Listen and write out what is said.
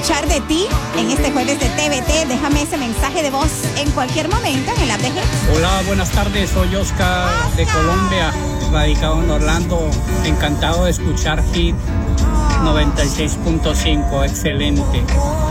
Escuchar de ti en este jueves de TVT. Déjame ese mensaje de voz en cualquier momento en el app de Hits. Hola, buenas tardes. Soy Oscar de Colombia, radicado en Orlando. Encantado de escuchar Hit 96.5. Excelente.